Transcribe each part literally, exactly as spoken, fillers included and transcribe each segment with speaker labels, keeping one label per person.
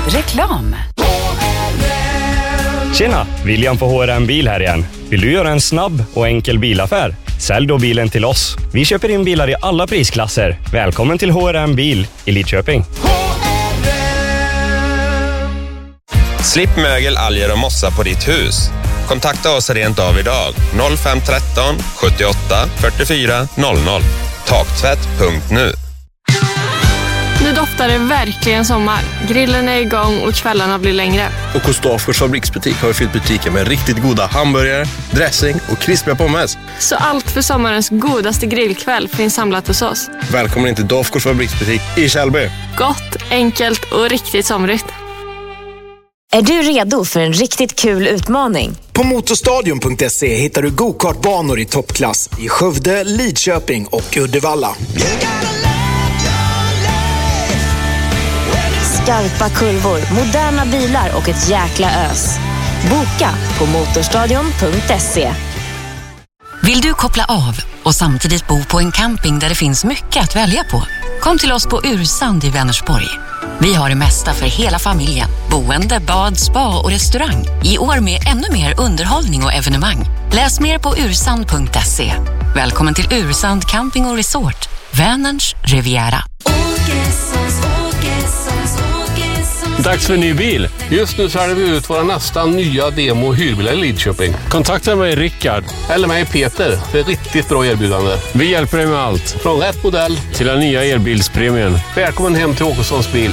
Speaker 1: Reklam.
Speaker 2: Tjena, William på H R M Bil här igen. Vill du göra en snabb och enkel bilaffär? Sälj då bilen till oss. Vi köper in bilar i alla prisklasser. Välkommen till H R M Bil i Lidköping.
Speaker 3: Slipp mögel, alger och mossa på ditt hus. Kontakta oss rent av idag. noll fem ett tre sjuttioåtta fyrtiofyra noll noll. Taktvätt punkt nu.
Speaker 4: Nu doftar det verkligen sommar. Grillen är igång och kvällarna blir längre.
Speaker 5: Och hos Dafgårds fabriksbutik har vi fyllt butiken med riktigt goda hamburgare, dressing och krispiga pommes.
Speaker 4: Så allt för sommarens godaste grillkväll finns samlat hos oss.
Speaker 5: Välkommen in till Dafgårds fabriksbutik i Kjellby.
Speaker 4: Gott, enkelt och riktigt somrigt.
Speaker 6: Är du redo för en riktigt kul utmaning?
Speaker 7: På motorstadion punkt se hittar du go-kartbanor i toppklass i Skövde, Lidköping och Uddevalla.
Speaker 6: Skarpa kurvor, moderna bilar och ett jäkla ös. Boka på motorstadion punkt se.
Speaker 1: Vill du koppla av och samtidigt bo på en camping där det finns mycket att välja på? Kom till oss på Ursand i Vänersborg. Vi har det mesta för hela familjen. Boende, bad, spa och restaurang. I år med ännu mer underhållning och evenemang. Läs mer på ursand punkt se. Välkommen till Ursand Camping och Resort. Vänerns Riviera.
Speaker 8: Dags för en ny bil. Just nu säljer vi ut våra nästan nya demo- och hyrbilar i Lidköping.
Speaker 9: Kontakta mig Rickard.
Speaker 8: Eller mig Peter för ett riktigt bra erbjudande.
Speaker 9: Vi hjälper dig med allt.
Speaker 8: Från rätt modell
Speaker 9: till den nya elbilspremien.
Speaker 8: Välkommen hem till Åkessons bil.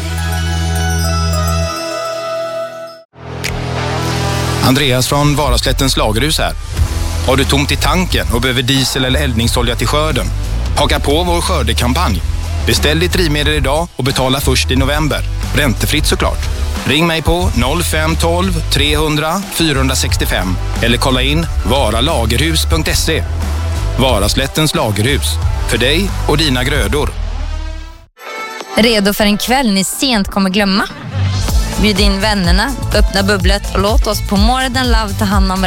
Speaker 10: Andreas från Varaslättens lagerhus här. Har du tomt i tanken och behöver diesel eller eldningsolja till skörden? Haka på vår skördekampanj. Beställ ditt drivmedel idag och betala först i november. Räntefritt såklart. Ring mig på noll fem ett två tre hundra fyra sex fem eller kolla in varalagerhus punkt se. Varaslättens lagerhus. För dig och dina grödor.
Speaker 11: Redo för en kväll ni sent kommer glömma? Bjud in vännerna, öppna bubblet och låt oss på More Than Love ta hand om